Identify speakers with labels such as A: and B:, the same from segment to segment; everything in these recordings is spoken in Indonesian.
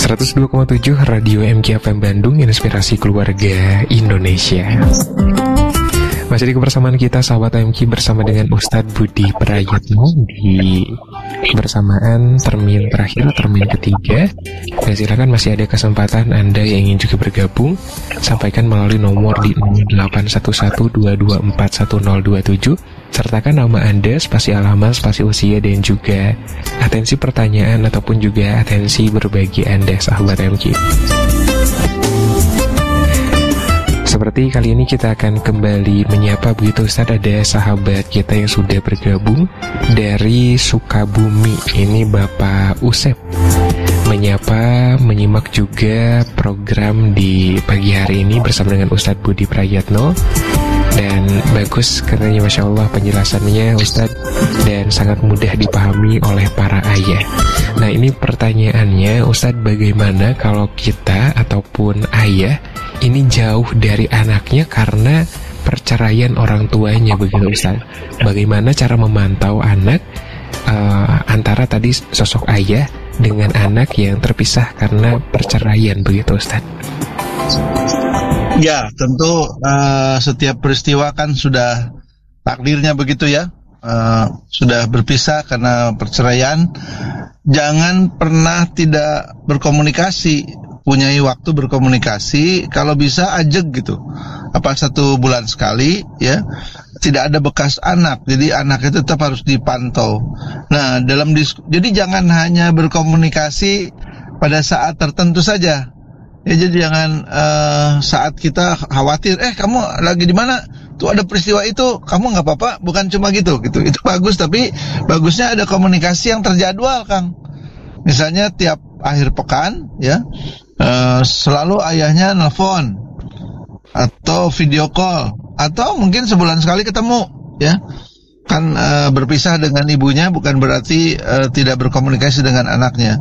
A: 102,7 Radio MKFM Bandung, Inspirasi Keluarga Indonesia. Masih di kebersamaan kita sahabat MK bersama dengan Ustadz Budi Prayatno di bersamaan termin terakhir, termin ketiga. Dan silakan masih ada kesempatan Anda yang ingin juga bergabung, sampaikan melalui nomor di 081122411027. Sertakan nama Anda, spasi alamat, spasi usia, dan juga atensi pertanyaan ataupun juga atensi berbagi Anda sahabat MK. Seperti kali ini kita akan kembali menyapa begitu Ustadz, ada sahabat kita yang sudah bergabung dari Sukabumi. Ini Bapak Usep menyapa, menyimak juga program di pagi hari ini bersama dengan Ustadz Budi Prayatno. Dan bagus katanya, Masya Allah penjelasannya Ustadz, dan sangat mudah dipahami oleh para ayah. Nah ini pertanyaannya Ustadz, bagaimana kalau kita ataupun ayah ini jauh dari anaknya karena perceraian orang tuanya begitu Ustadz? Bagaimana cara memantau anak antara tadi sosok ayah dengan anak yang terpisah karena perceraian begitu Ustadz?
B: Ya, tentu setiap peristiwa kan sudah takdirnya begitu ya, sudah berpisah karena perceraian. Jangan pernah tidak berkomunikasi, punyai waktu berkomunikasi, kalau bisa ajak gitu, apa 1 bulan sekali ya, tidak ada bekas anak, jadi anak itu tetap harus dipantau. Nah, jadi jangan hanya berkomunikasi pada saat tertentu saja. Ya, jadi jangan saat kita khawatir, kamu lagi di mana? Tuh ada peristiwa itu, kamu nggak apa-apa? Bukan cuma gitu. Itu bagus, tapi bagusnya ada komunikasi yang terjadwal, Kang. Misalnya tiap akhir pekan, ya, selalu ayahnya nelfon atau video call, atau mungkin sebulan sekali ketemu, ya. Kan berpisah dengan ibunya bukan berarti tidak berkomunikasi dengan anaknya.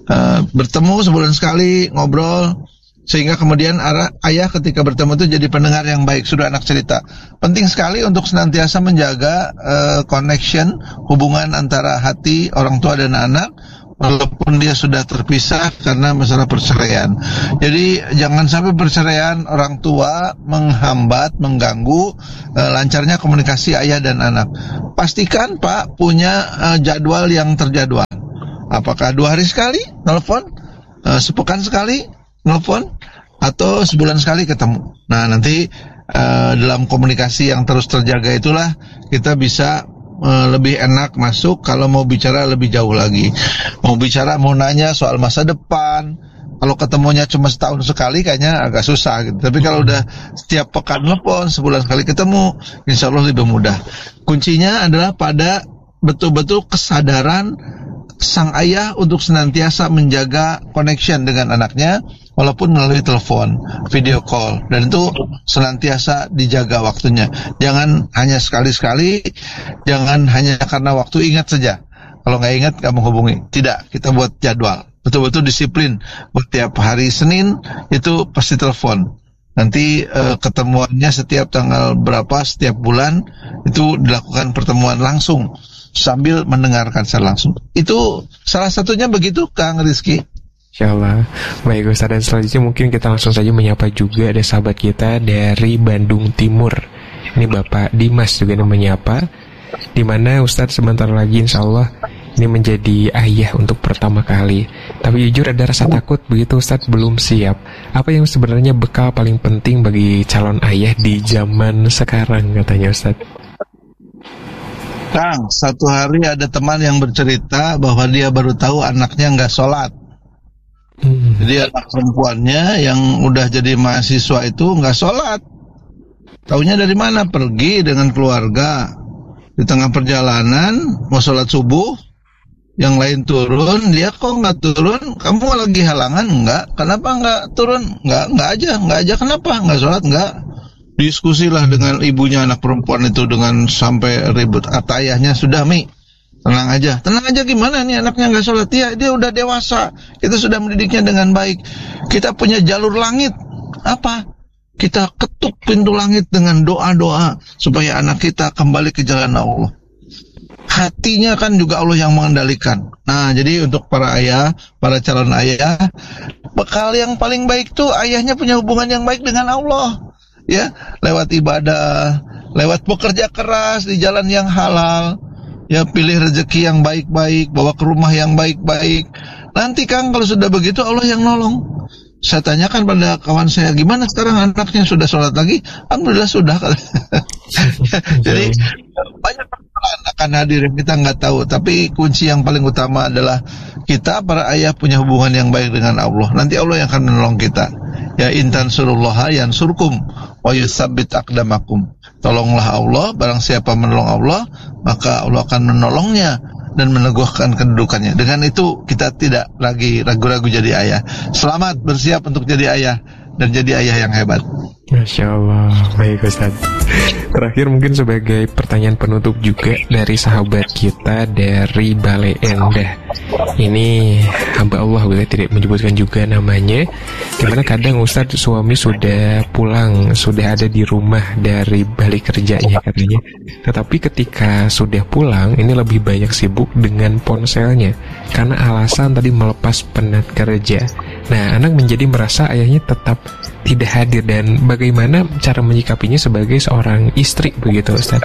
B: Bertemu sebulan sekali, ngobrol, sehingga kemudian ayah ketika bertemu itu jadi pendengar yang baik. Sudah anak cerita. Penting sekali untuk senantiasa menjaga connection, hubungan antara hati orang tua dan anak, walaupun dia sudah terpisah karena masalah perceraian. Jadi jangan sampai perceraian orang tua menghambat, mengganggu lancarnya komunikasi ayah dan anak. Pastikan Pak punya jadwal yang terjadwal. Apakah 2 hari sekali nelfon, sepekan sekali nelfon, atau sebulan sekali ketemu. Nah nanti dalam komunikasi yang terus terjaga itulah kita bisa lebih enak masuk kalau mau bicara lebih jauh lagi. Mau nanya soal masa depan, kalau ketemunya cuma setahun sekali kayaknya agak susah gitu. Tapi kalau udah setiap pekan telepon, sebulan sekali ketemu, insya Allah lebih mudah. Kuncinya adalah pada betul-betul kesadaran sang ayah untuk senantiasa menjaga connection dengan anaknya, walaupun melalui telepon, video call, dan itu senantiasa dijaga waktunya. Jangan hanya sekali-sekali, jangan hanya karena waktu ingat saja. Kalau nggak ingat, kamu hubungi. Tidak, kita buat jadwal. Betul-betul disiplin. Buat tiap hari Senin, itu pasti telepon. Nanti ketemuannya setiap tanggal berapa, setiap bulan, itu dilakukan pertemuan langsung, sambil mendengarkan secara langsung. Itu salah satunya begitu, Kang Rizky.
A: Insyaallah. Baik Ustaz, dan selanjutnya mungkin kita langsung saja menyapa juga ada sahabat kita dari Bandung Timur. Ini Bapak Dimas juga yang menyapa, dimana Ustaz sebentar lagi insyaallah ini menjadi ayah untuk pertama kali. Tapi jujur ada rasa takut begitu Ustaz, belum siap. Apa yang sebenarnya bekal paling penting bagi calon ayah di zaman sekarang katanya Ustaz?
B: Kang, satu hari ada teman yang bercerita bahwa dia baru tahu anaknya nggak sholat. Jadi anak perempuannya yang udah jadi mahasiswa itu nggak sholat. Taunya dari mana? Pergi dengan keluarga. Di tengah perjalanan mau sholat subuh, yang lain turun, dia kok nggak turun? Kamu lagi halangan? Nggak. Kenapa nggak turun? Nggak aja. Kenapa? Nggak sholat? Nggak. Diskusilah dengan ibunya anak perempuan itu dengan sampai ribut. Kata ayahnya, sudah Mi, tenang aja gimana nih anaknya nggak sholat? Dia udah dewasa, kita sudah mendidiknya dengan baik. Kita punya jalur langit. Apa? Kita ketuk pintu langit dengan doa-doa supaya anak kita kembali ke jalan Allah. hatinya kan juga Allah yang mengendalikan. Nah, jadi untuk para ayah, para calon ayah, bekal yang paling baik tuh ayahnya punya hubungan yang baik dengan Allah. Ya, lewat ibadah, lewat bekerja keras di jalan yang halal. Ya, pilih rezeki yang baik-baik, bawa ke rumah yang baik-baik. Nanti Kang kalau sudah begitu Allah yang nolong. Saya tanyakan pada kawan saya, gimana sekarang anaknya sudah sholat lagi? Alhamdulillah sudah. Jadi banyak persoalan akan hadir yang kita nggak tahu. Tapi kunci yang paling utama adalah kita para ayah punya hubungan yang baik dengan Allah. Nanti Allah yang akan menolong kita. Ya, intan surullaha yansurkum wa yutsabbit aqdamakum. Tolonglah Allah, barang siapa menolong Allah, maka Allah akan menolongnya dan meneguhkan kedudukannya. Dengan itu kita tidak lagi ragu-ragu jadi ayah. Selamat bersiap untuk jadi ayah dan jadi ayah yang hebat.
A: Masya Allah. Baik Ustaz. Terakhir mungkin sebagai pertanyaan penutup juga dari sahabat kita dari Bale Endah. Ini hamba Allah, boleh tidak menyebutkan juga namanya. Dimana kadang Ustaz suami sudah pulang, sudah ada di rumah dari balik kerjanya katanya. Tetapi ketika sudah pulang, ini lebih banyak sibuk dengan ponselnya karena alasan tadi melepas penat kerja. Nah, anak menjadi merasa ayahnya tetap tidak hadir, dan bagaimana cara menyikapinya sebagai seorang istri begitu Ustaz?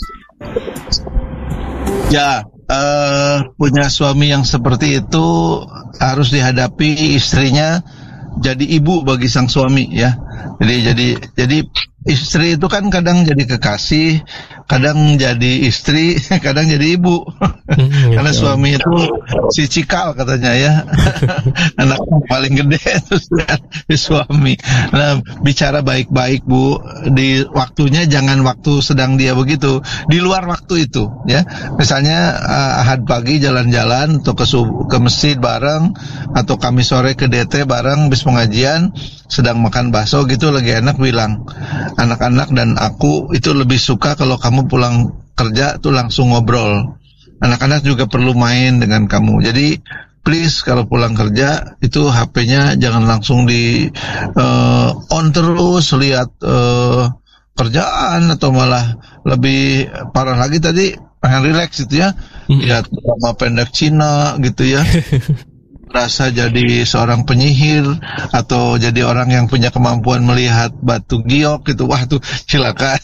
B: Ya, punya suami yang seperti itu harus dihadapi istrinya jadi ibu bagi sang suami ya. Jadi istri itu kan kadang jadi kekasih, kadang jadi istri, kadang jadi ibu. Karena suami itu si cikal katanya ya. Anak paling gede itu si suami. Nah, bicara baik-baik Bu, di waktunya jangan waktu sedang dia begitu, di luar waktu itu ya. Misalnya Ahad pagi jalan-jalan atau ke masjid bareng, atau Kamis sore ke DT bareng bis pengajian, sedang makan bakso gitu lagi enak, bilang, anak-anak dan aku itu lebih suka kalau kamu pulang kerja tuh langsung ngobrol. Anak-anak juga perlu main dengan kamu. Jadi please kalau pulang kerja itu HP-nya jangan langsung di on terus, lihat kerjaan, atau malah lebih parah lagi tadi pengen relax gitu ya. Lihat drama pendek Cina gitu ya. Rasa jadi seorang penyihir atau jadi orang yang punya kemampuan melihat batu giok gitu, wah tuh silakan.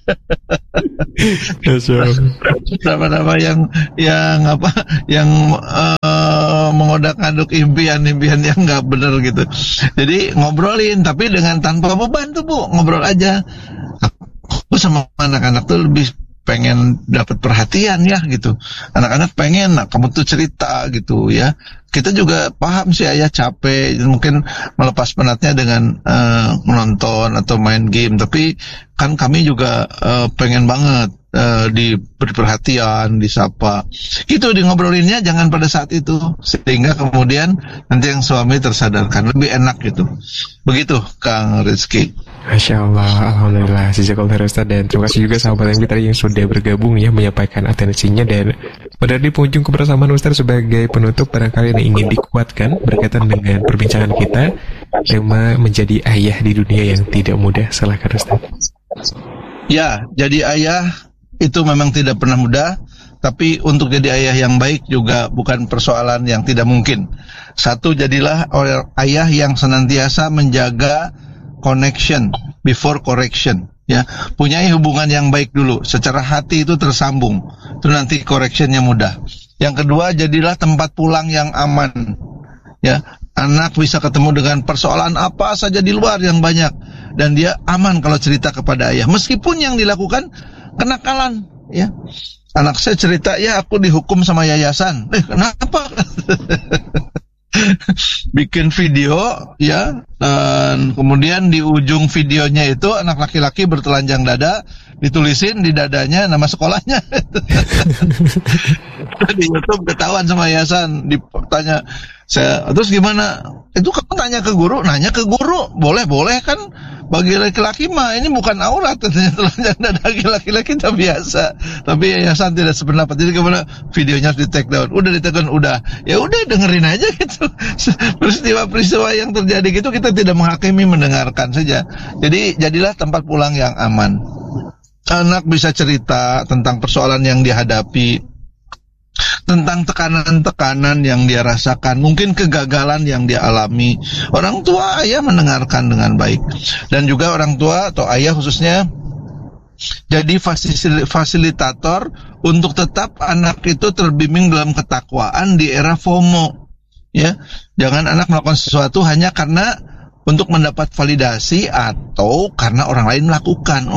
B: Nama-nama yang mengodak-aduk impian-impian yang nggak benar gitu. Jadi ngobrolin, tapi dengan tanpa beban tuh Bu, ngobrol aja. Aku sama anak-anak tuh lebih pengen dapat perhatian ya gitu. Anak-anak pengen, nah kamu tuh cerita gitu ya. Kita juga paham sih ayah capek, mungkin melepas penatnya dengan menonton atau main game. Tapi kan kami juga pengen banget diberi perhatian, disapa. Gitu, di ngobrolinnya jangan pada saat itu, sehingga kemudian nanti yang suami tersadarkan, lebih enak gitu. Begitu Kang Rizky.
A: Masya Allah, Alhamdulillah, jazakallahu Ustaz, dan terima kasih juga sahabat yang tadi yang sudah bergabung ya, menyampaikan atensinya. Dan pada di penghujung kebersamaan Ustaz sebagai penutup, barangkali yang ingin dikuatkan berkaitan dengan perbincangan kita, tema menjadi ayah di dunia yang tidak mudah. Silakan Ustaz.
B: Ya, jadi ayah itu memang tidak pernah mudah, tapi untuk jadi ayah yang baik juga bukan persoalan yang tidak mungkin. Satu, jadilah ayah yang senantiasa menjaga connection before correction ya. Punyai hubungan yang baik dulu, secara hati itu tersambung, itu nanti correctionnya mudah. Yang kedua, jadilah tempat pulang yang aman ya. Anak bisa ketemu dengan persoalan apa saja di luar yang banyak, dan dia aman kalau cerita kepada ayah, meskipun yang dilakukan kenakalan ya. Anak saya cerita, ya aku dihukum sama yayasan. Kenapa? Bikin video ya, dan kemudian di ujung videonya itu anak laki-laki bertelanjang dada, ditulisin di dadanya nama sekolahnya. Di YouTube ketahuan sama yayasan, ditanya saya, terus gimana? Itu kamu tanya ke guru? Nanya ke guru, boleh kan? Bagi laki-laki mah ini bukan aurat, katanya telanjang dada laki-laki itu biasa. Tapi yayasan tidak sependapat. Jadi gimana? Videonya harus di take down. Udah di take down, udah. Ya udah, dengerin aja gitu. Peristiwa-peristiwa yang terjadi gitu kita tidak menghakimi, mendengarkan saja. Jadi jadilah tempat pulang yang aman. Anak bisa cerita tentang persoalan yang dihadapi, tentang tekanan-tekanan yang dia rasakan, mungkin kegagalan yang dia alami. Orang tua ayah mendengarkan dengan baik, dan juga orang tua atau ayah khususnya jadi fasilitator untuk tetap anak itu terbimbing dalam ketakwaan di era FOMO. Ya, jangan anak melakukan sesuatu hanya karena untuk mendapat validasi atau karena orang lain melakukan.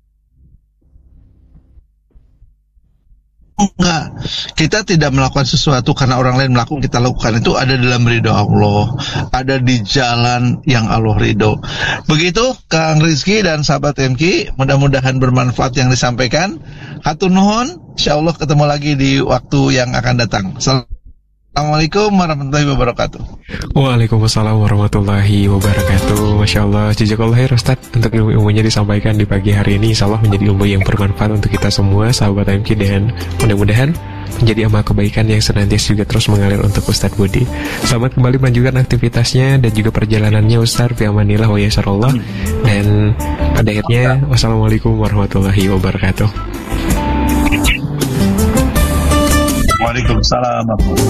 B: Enggak, kita tidak melakukan sesuatu karena orang lain melakukan, kita lakukan itu ada dalam ridho Allah, ada di jalan yang Allah ridho. Begitu Kang Rizky dan sahabat MK, mudah-mudahan bermanfaat yang disampaikan. Hatur nuhun, insyaallah ketemu lagi di waktu yang akan datang. Assalamualaikum warahmatullahi wabarakatuh.
A: Waalaikumsalam warahmatullahi wabarakatuh. Masya Allah, jazakallah khair Ustaz untuk ilmu-ilmunya disampaikan di pagi hari ini. Insya Allah menjadi ilmu yang bermanfaat untuk kita semua sahabat MK, dan mudah-mudahan menjadi amal kebaikan yang senantiasa juga terus mengalir untuk Ustaz Budi. Selamat kembali melanjutkan aktivitasnya dan juga perjalanannya Ustaz, fi amanillah wa yasarallah. Dan pada akhirnya wassalamualaikum warahmatullahi wabarakatuh.
B: Waalaikumsalam.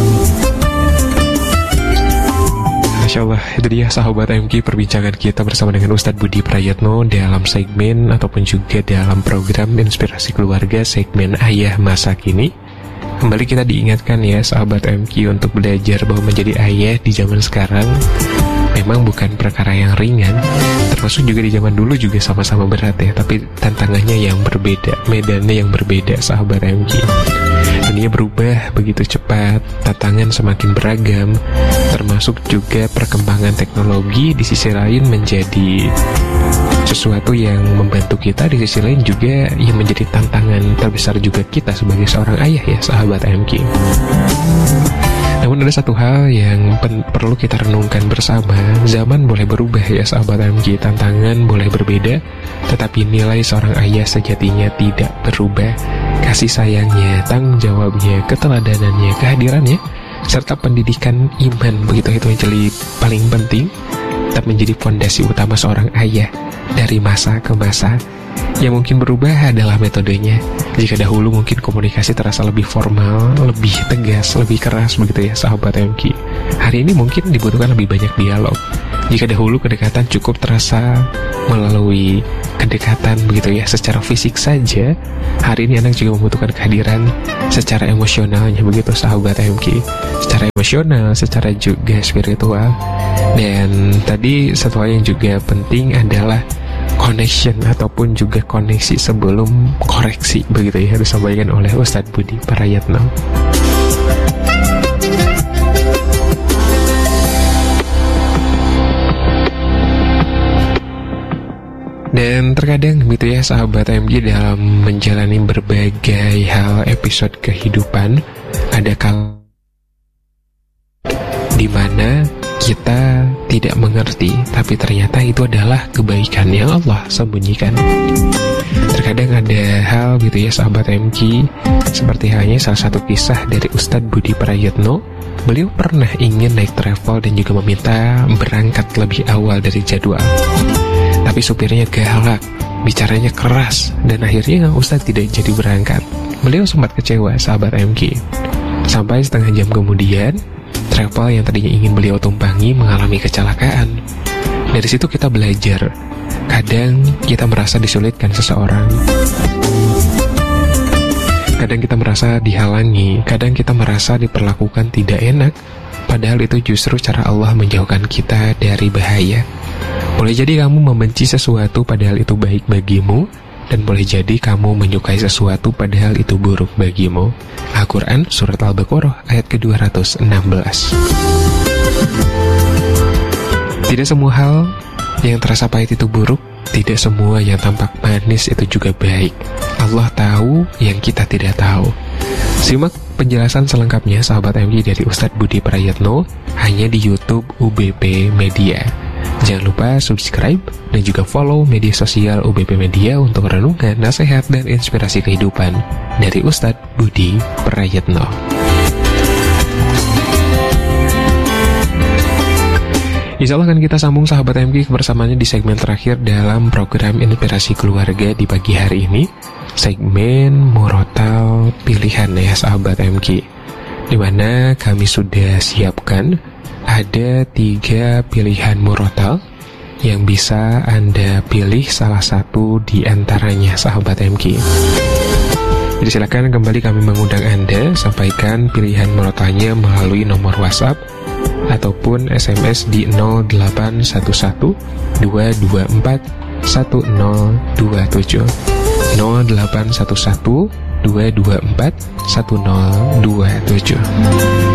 A: Masya Allah, itu dia sahabat MK perbincangan kita bersama dengan Ustadz Budi Prayitno dalam segmen ataupun juga dalam program Inspirasi Keluarga segmen Ayah Masa Kini. Kembali kita diingatkan ya sahabat MK untuk belajar bahwa menjadi ayah di zaman sekarang memang bukan perkara yang ringan, termasuk juga di zaman dulu juga sama-sama berat ya, tapi tantangannya yang berbeda, medannya yang berbeda sahabat MK. Dunia berubah begitu cepat, tantangan semakin beragam, termasuk juga perkembangan teknologi di sisi lain menjadi sesuatu yang membantu kita, di sisi lain juga yang menjadi tantangan terbesar juga kita sebagai seorang ayah ya sahabat MK. Namun ada satu hal yang perlu kita renungkan bersama. Zaman boleh berubah ya sahabat MK, tantangan boleh berbeda, tetapi nilai seorang ayah sejatinya tidak berubah. Kasih sayangnya, tanggung jawabnya, keteladanannya, kehadirannya, serta pendidikan iman, begitu itu yang jadi paling penting, tetap menjadi fondasi utama seorang ayah dari masa ke masa. Yang mungkin berubah adalah metodenya. Jika dahulu mungkin komunikasi terasa lebih formal, lebih tegas, lebih keras begitu ya sahabat MK, hari ini mungkin dibutuhkan lebih banyak dialog. Jika dahulu kedekatan cukup terasa melalui kedekatan begitu ya secara fisik saja, hari ini anak juga membutuhkan kehadiran secara emosionalnya begitu sahabat MK, secara emosional, secara juga spiritual. Dan tadi satu hal yang juga penting adalah connection ataupun juga koneksi sebelum koreksi begitu ya, disampaikan oleh Ustadz Budi Prayitno. Dan terkadang gitu ya sahabat MG, dalam menjalani berbagai hal episode kehidupan, ada kala di mana kita tidak mengerti, tapi ternyata itu adalah kebaikan yang Allah sembunyikan. Terkadang ada hal gitu ya sahabat MG, seperti halnya salah satu kisah dari Ustadz Budi Prayitno. Beliau pernah ingin naik travel dan juga meminta berangkat lebih awal dari jadwal, tapi supirnya galak, bicaranya keras, dan akhirnya Ustadz tidak jadi berangkat. Beliau sempat kecewa sahabat MG. Sampai setengah jam kemudian, travel yang tadinya ingin beliau tumpangi mengalami kecelakaan. Dari situ kita belajar, kadang kita merasa disulitkan seseorang, kadang kita merasa dihalangi, kadang kita merasa diperlakukan tidak enak, padahal itu justru cara Allah menjauhkan kita dari bahaya. Boleh jadi kamu membenci sesuatu padahal itu baik bagimu, dan boleh jadi kamu menyukai sesuatu padahal itu buruk bagimu. Al-Quran Surat Al-Baqarah ayat ke-216. Tidak semua hal yang terasa pahit itu buruk, tidak semua yang tampak manis itu juga baik. Allah tahu yang kita tidak tahu. Simak penjelasan selengkapnya sahabat MG dari Ustadz Budi Prayitno hanya di YouTube UBP Media. Jangan lupa subscribe dan juga follow media sosial UBP Media untuk renungan, nasihat, dan inspirasi kehidupan dari Ustadz Budi Prayitno. Insya Allah akan kita sambung sahabat MG kebersamaannya di segmen terakhir dalam program Inspirasi Keluarga di pagi hari ini, segmen Murotal Pilihan ya sahabat MG. di mana kami sudah siapkan ada 3 pilihan murotal yang bisa Anda pilih salah satu di antaranya, sahabat MK. Jadi silakan kembali kami mengundang Anda, sampaikan pilihan murotalnya melalui nomor WhatsApp ataupun SMS di 0811 224 1027 0811 224 1027.